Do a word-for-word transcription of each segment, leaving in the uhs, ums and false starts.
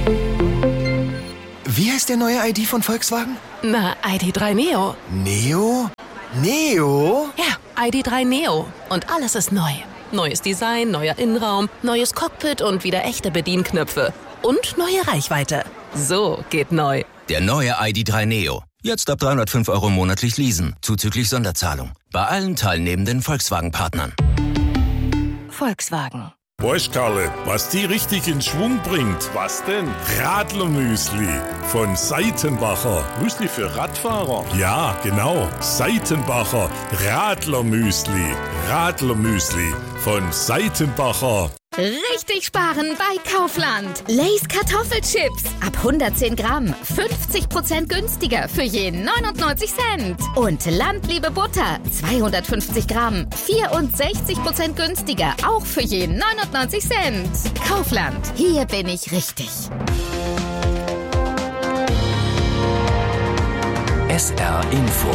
Wie heißt der neue I D von Volkswagen? Na, I D drei Neo. Neo? Neo? Ja, I D drei Neo. Und alles ist neu. Neues Design, neuer Innenraum, neues Cockpit und wieder echte Bedienknöpfe. Und neue Reichweite. So geht neu. Der neue I D drei Neo. Jetzt ab dreihundertfünf Euro monatlich leasen, zuzüglich Sonderzahlung. Bei allen teilnehmenden Volkswagen-Partnern. Volkswagen. Weißt, Karle, was die richtig in Schwung bringt? Was denn? Radlermüsli von Seitenbacher. Müsli für Radfahrer? Ja, genau. Seitenbacher Radlermüsli. Radlermüsli von Seitenbacher. Richtig sparen bei Kaufland. Lay's Kartoffelchips. Ab hundertzehn Gramm. fünfzig Prozent günstiger für je neunundneunzig Cent. Und Landliebe Butter. zweihundertfünfzig Gramm. vierundsechzig Prozent günstiger. Auch für je neunundneunzig Cent. Kaufland. Hier bin ich richtig. S R Info.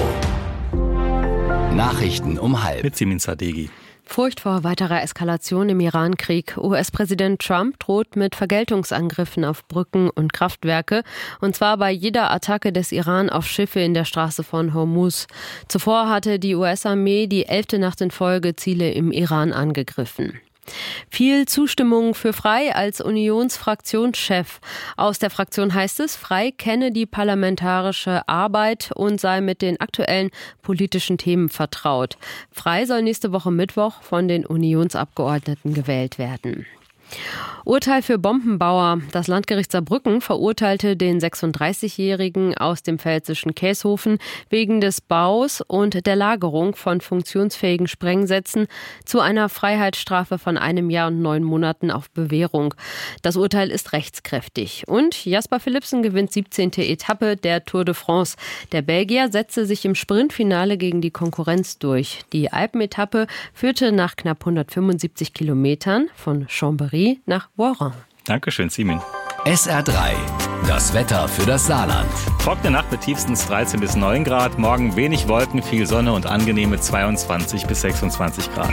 Nachrichten um halb. Mit Simin Sadeghi. Furcht vor weiterer Eskalation im Iran-Krieg. U S-Präsident Trump droht mit Vergeltungsangriffen auf Brücken und Kraftwerke, und zwar bei jeder Attacke des Iran auf Schiffe in der Straße von Hormuz. Zuvor hatte die U S-Armee die elfte Nacht in Folge Ziele im Iran angegriffen. Viel Zustimmung für Frei als Unionsfraktionschef. Aus der Fraktion heißt es, Frei kenne die parlamentarische Arbeit und sei mit den aktuellen politischen Themen vertraut. Frei soll nächste Woche Mittwoch von den Unionsabgeordneten gewählt werden. Urteil für Bombenbauer. Das Landgericht Saarbrücken verurteilte den sechsunddreißigjährigen aus dem pfälzischen Käshofen wegen des Baus und der Lagerung von funktionsfähigen Sprengsätzen zu einer Freiheitsstrafe von einem Jahr und neun Monaten auf Bewährung. Das Urteil ist rechtskräftig. Und Jasper Philipsen gewinnt siebzehnte Etappe der Tour de France. Der Belgier setzte sich im Sprintfinale gegen die Konkurrenz durch. Die Alpenetappe führte nach knapp hundertfünfundsiebzig Kilometern von Chambéry nach Voiron. Dankeschön, Simin. S R drei. Das Wetter für das Saarland. Trockene Nacht mit tiefstens dreizehn bis neun Grad. Morgen wenig Wolken, viel Sonne und angenehme zweiundzwanzig bis sechsundzwanzig Grad.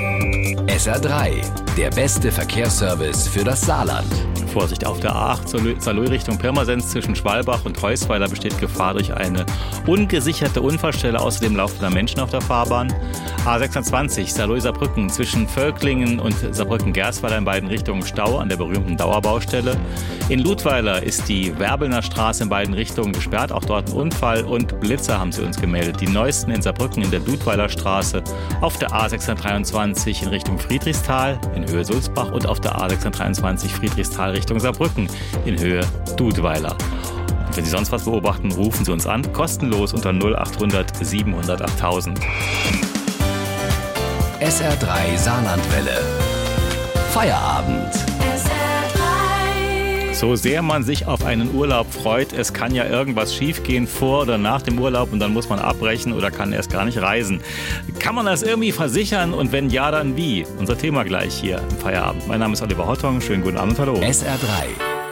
S R drei. Der beste Verkehrsservice für das Saarland. Vorsicht, auf der A acht Saarlouis Richtung Pirmasens zwischen Schwalbach und Heusweiler besteht Gefahr durch eine ungesicherte Unfallstelle. Außerdem laufen da Menschen auf der Fahrbahn. A sechsundzwanzig Saarlouis-Saarbrücken zwischen Völklingen und Saarbrücken-Gersweiler in beiden Richtungen Stau an der berühmten Dauerbaustelle. In Ludweiler ist die Werbelner Straße in beiden Richtungen gesperrt. Auch dort ein Unfall und Blitzer haben sie uns gemeldet. Die neuesten in Saarbrücken in der Ludweiler Straße, auf der A sechshundertdreiundzwanzig in Richtung Friedrichsthal in Höhe Sulzbach und auf der A sechshundertdreiundzwanzig Friedrichsthal Richtung Saarbrücken in Höhe Dudweiler. Und wenn Sie sonst was beobachten, rufen Sie uns an, kostenlos unter null achthundert siebenhundert achttausend. S R drei Saarlandwelle. Feierabend. So sehr man sich auf einen Urlaub freut, es kann ja irgendwas schiefgehen vor oder nach dem Urlaub und dann muss man abbrechen oder kann erst gar nicht reisen. Kann man das irgendwie versichern und wenn ja, dann wie? Unser Thema gleich hier im Feierabend. Mein Name ist Oliver Hottong, schönen guten Abend, hallo. S R drei.